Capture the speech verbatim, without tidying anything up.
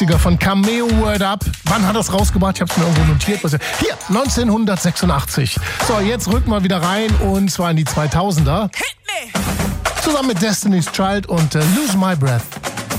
Von Cameo Word Up. Wann hat das rausgebracht? Ich habe es mir irgendwo notiert. Hier, neunzehnhundertsechsundachtzig. So, jetzt rücken wir wieder rein und zwar in die zweitausender. Zusammen mit Destiny's Child und uh, Lose My Breath.